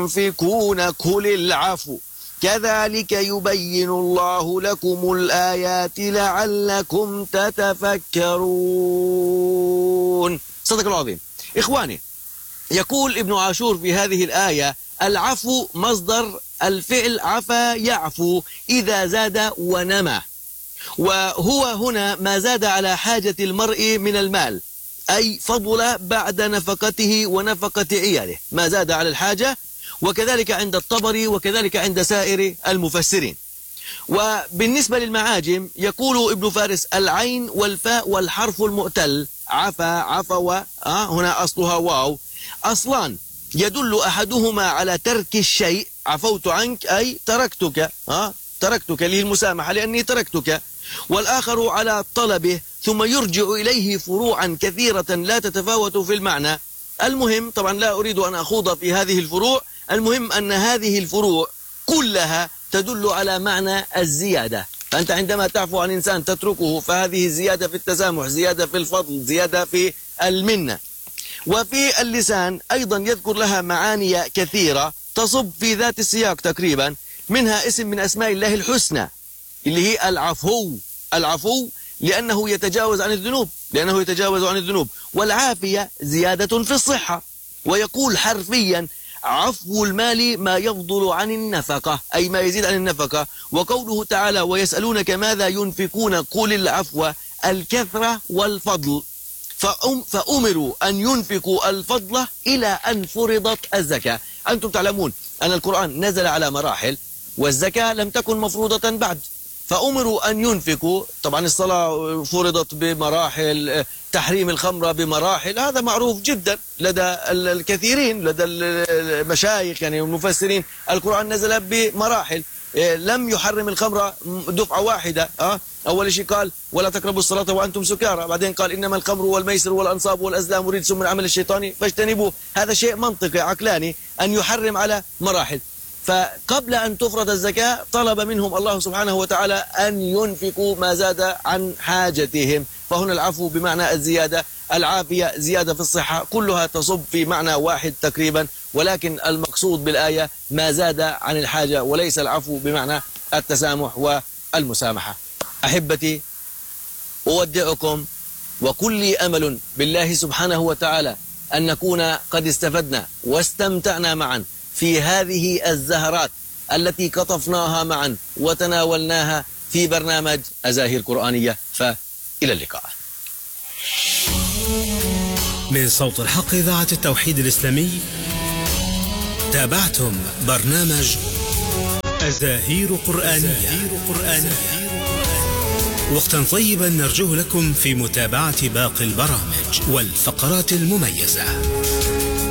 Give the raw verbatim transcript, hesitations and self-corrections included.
ينفقون قل العفو كذلك يبين الله لكم الآيات لعلكم تتفكرون. صدق الله العظيم. إخواني، يقول ابن عاشور في هذه الآية: العفو مصدر الفعل عفا يعفو إذا زاد ونمى، وهو هنا ما زاد على حاجة المرء من المال، أي فضل بعد نفقته ونفقة عياله، ما زاد على الحاجة، وكذلك عند الطبري وكذلك عند سائر المفسرين. وبالنسبة للمعاجم يقول ابن فارس: العين والفاء والحرف المؤتل عفا عفوا، آه هنا أصلها واو، أصلان يدل أحدهما على ترك الشيء، عفوت عنك أي تركتك، آه تركتك لي المسامحة لأني تركتك، والآخر على طلبه، ثم يرجع إليه فروعا كثيرة لا تتفاوت في المعنى. المهم طبعا لا أريد أن أخوض في هذه الفروع، المهم أن هذه الفروع كلها تدل على معنى الزيادة. فأنت عندما تعفو عن إنسان تتركه، فهذه زيادة في التسامح، زيادة في الفضل، زيادة في المنة. وفي اللسان أيضا يذكر لها معاني كثيرة تصب في ذات السياق تقريبا، منها اسم من أسماء الله الحسنى اللي هي العفو، العفو لأنه يتجاوز عن الذنوب، لأنه يتجاوز عن الذنوب. والعافية زيادة في الصحة. ويقول حرفيا: عفو المال ما يفضل عن النفقة، أي ما يزيد عن النفقة. وقوله تعالى: ويسألونك ماذا ينفقون قل العفو، الكثرة والفضل، فأمروا أن ينفقوا الفضل إلى أن فرضت الزكاة. أنتم تعلمون أن القرآن نزل على مراحل، والزكاة لم تكن مفروضة بعد، فأمروا أن ينفقوا. طبعا الصلاة فرضت بمراحل، تحريم الخمر بمراحل، هذا معروف جدا لدى الكثيرين، لدى المشايخ يعني المفسرين. القرآن نزل بمراحل، لم يحرم الخمر دفعة واحدة. أه؟ أول شيء قال: ولا تقربوا الصلاة وأنتم سكارى، بعدين قال: إنما الخمر والميسر والأنصاب والأزلام رجس من عمل الشيطان فاجتنبوه. هذا شيء منطقي عقلاني أن يحرم على مراحل. فقبل أن تفرض الزكاة طلب منهم الله سبحانه وتعالى أن ينفقوا ما زاد عن حاجتهم. فهنا العفو بمعنى الزيادة، العافية زيادة في الصحة، كلها تصب في معنى واحد تقريبا، ولكن المقصود بالآية ما زاد عن الحاجة، وليس العفو بمعنى التسامح والمسامحة. أحبتي، أودعكم وكل لي أمل بالله سبحانه وتعالى أن نكون قد استفدنا واستمتعنا معا في هذه الزهرات التي قطفناها معا وتناولناها في برنامج أزاهير قرآنية. فإلى اللقاء. من صوت الحق إذاعة التوحيد الإسلامي، تابعتم برنامج أزاهير قرآنية. وقتا طيبا نرجوه لكم في متابعة باقي البرامج والفقرات المميزة.